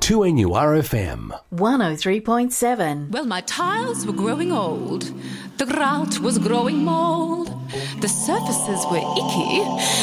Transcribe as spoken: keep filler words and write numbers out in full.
two N U R F M. one oh three point seven. Well, my tiles were growing old. The grout was growing mold. The surfaces were icky.